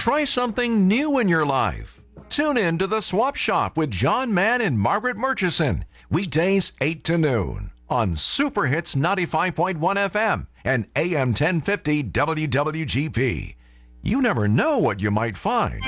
Try something new in your life. Tune in to The Swap Shop with John Mann and Margaret Murchison, weekdays 8 to noon on Super Hits 95.1 FM and AM 1050 WWGP. You never know what you might find.